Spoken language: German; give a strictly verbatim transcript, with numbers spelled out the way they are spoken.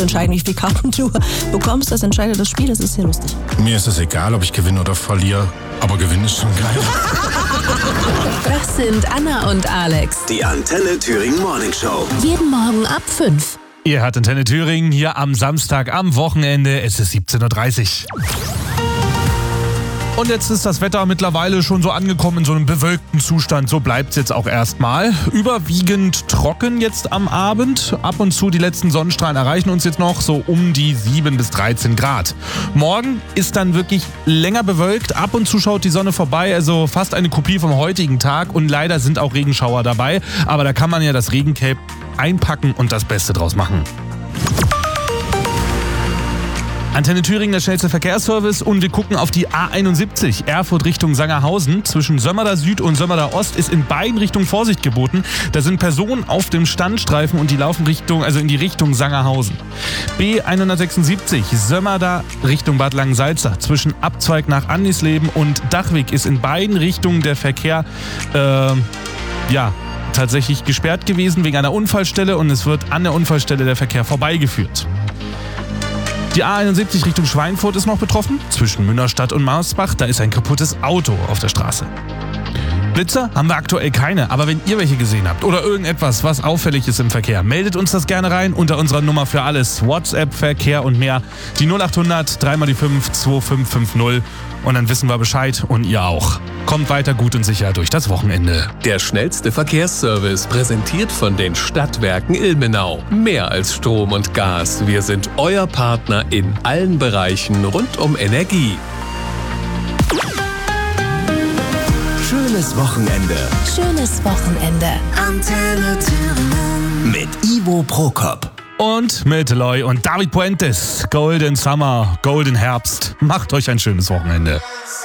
entscheiden, wie viele Karten du bekommst. Das entscheidet das Spiel, das ist sehr lustig. Mir ist es egal, ob ich gewinne oder verliere, aber gewinnen ist schon geil. Das sind Anna und Alex. Die Antenne Thüringen Morning Show. Jeden Morgen ab fünf. Ihr hört Antenne Thüringen hier am Samstag, am Wochenende. Es ist siebzehn Uhr dreißig. Und jetzt ist das Wetter mittlerweile schon so angekommen in so einem bewölkten Zustand. So bleibt es jetzt auch erstmal. Überwiegend trocken jetzt am Abend. Ab und zu die letzten Sonnenstrahlen erreichen uns jetzt noch so um die sieben bis dreizehn Grad. Morgen ist dann wirklich länger bewölkt. Ab und zu schaut die Sonne vorbei. Also fast eine Kopie vom heutigen Tag. Und leider sind auch Regenschauer dabei. Aber da kann man ja das Regencape einpacken und das Beste draus machen. Antenne Thüringen, der schnellste Verkehrsservice, und wir gucken auf die A einundsiebzig, Erfurt Richtung Sangerhausen. Zwischen Sömmerda Süd und Sömmerda Ost ist in beiden Richtungen Vorsicht geboten. Da sind Personen auf dem Standstreifen und die laufen Richtung, also in die Richtung Sangerhausen. B hundertsechsundsiebzig, Sömmerda Richtung Bad Langensalza. Zwischen Abzweig nach Annisleben und Dachweg ist in beiden Richtungen der Verkehr, äh, ja, tatsächlich gesperrt gewesen wegen einer Unfallstelle, und es wird an der Unfallstelle der Verkehr vorbeigeführt. Die A einundsiebzig Richtung Schweinfurt ist noch betroffen. Zwischen Münnerstadt und Marsbach, da ist ein kaputtes Auto auf der Straße. Blitzer haben wir aktuell keine, aber wenn ihr welche gesehen habt oder irgendetwas, was auffällig ist im Verkehr, meldet uns das gerne rein unter unserer Nummer für alles. WhatsApp, Verkehr und mehr. Die null achthundert, drei mal die fünf, zwei fünf fünf null. Und dann wissen wir Bescheid, und ihr auch. Kommt weiter gut und sicher durch das Wochenende. Der schnellste Verkehrsservice, präsentiert von den Stadtwerken Ilmenau. Mehr als Strom und Gas. Wir sind euer Partner in allen Bereichen rund um Energie. Schönes Wochenende. Schönes Wochenende. Antenne Thüringen. Mit Ivo Prokop. Und mit Loy und David Puentes. Golden Summer, Golden Herbst. Macht euch ein schönes Wochenende.